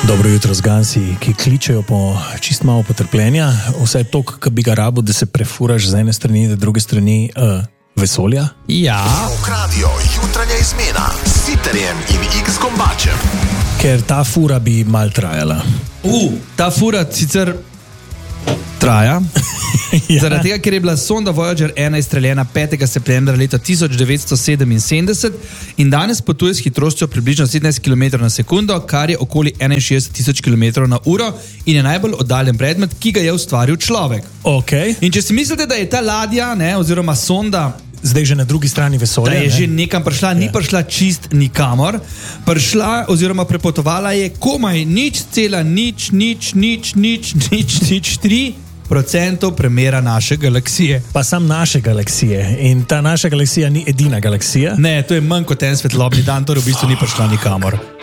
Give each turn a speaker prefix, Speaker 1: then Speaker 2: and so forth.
Speaker 1: Dobro jutro, zganci, ki kličejo po čist malo potrpljenja, vsaj toliko, ki bi ga rabo, da se prefuraš z ene strani in druge strani vesolja.
Speaker 2: Ja.
Speaker 3: Radio, jutranja izmena s Siterjem in X-Kombačem.
Speaker 1: Ker ta fura bi mal trajala.
Speaker 2: Ta fura sicer traja,
Speaker 1: Ja.
Speaker 2: zaradi tega, ker je bila sonda Voyager 1 izstreljena 5. septembra leta 1977 in danes potuje s hitrostjo približno 17 km na sekundo, kar je okoli 61.000 km na uro in je najbolj oddaljen predmet, ki ga je ustvaril človek.
Speaker 1: Okay.
Speaker 2: In če si mislite, da je ta ladja, oziroma sonda,
Speaker 1: Zdaj že na drugi strani vesolja.
Speaker 2: da je že nekam prišla, ni prišla čist nikamor, prišla oziroma prepotovala je komaj 0,0000003% premera naše galaksije.
Speaker 1: Pa sam naše galaksije. In ta naša galaksija ni edina galaksija.
Speaker 2: Ne, to je manj kot en svetlobni dan, torej v bistvu ni prišla nikamor.